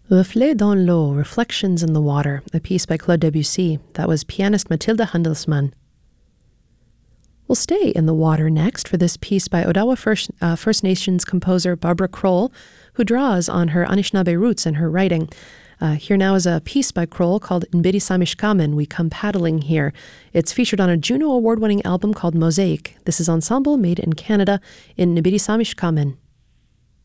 Reflets dans l'eau, Reflections in the Water, a piece by Claude Debussy. That was pianist Mathilde Handelsmann. We'll stay in the water next for this piece by Odawa First Nations composer Barbara Kroll, who draws on her Anishinaabe roots in her writing. Here now is a piece by Kroll called Nbidi-Samishkamen, We Come Paddling Here. It's featured on a Juno Award-winning album called Mosaic. This is ensemble made in Canada in Nbidi-Samishkamen.